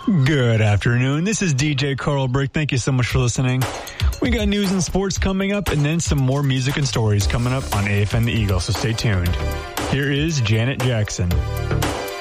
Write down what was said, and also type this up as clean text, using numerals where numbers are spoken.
Good afternoon. This is DJ Carl Brick. Thank you so much for listening. We got news and sports coming up and then some more music and stories coming up on AFN The Eagle, so stay tuned. Here is Janet Jackson.